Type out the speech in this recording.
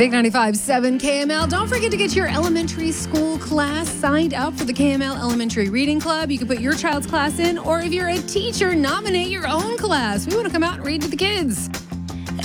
Big 95.7 KML. Don't forget to get your elementary school class signed up for the KML Elementary Reading Club. You can put your child's class in, or if you're a teacher, nominate your own class. We want to come out and read to the kids.